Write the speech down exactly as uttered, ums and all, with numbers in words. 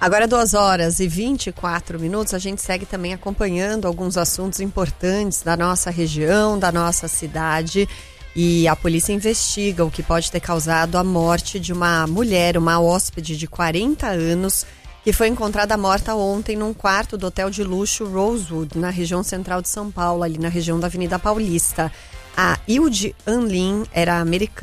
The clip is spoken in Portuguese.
Agora duas horas e vinte e quatro minutos, a gente segue também acompanhando alguns assuntos importantes da nossa região, da nossa cidade, e a polícia investiga o que pode ter causado a morte de uma mulher, uma hóspede de quarenta anos, que foi encontrada morta ontem num quarto do hotel de luxo Rosewood, na região central de São Paulo, ali na região da Avenida Paulista. A Ilde Anlin era americana.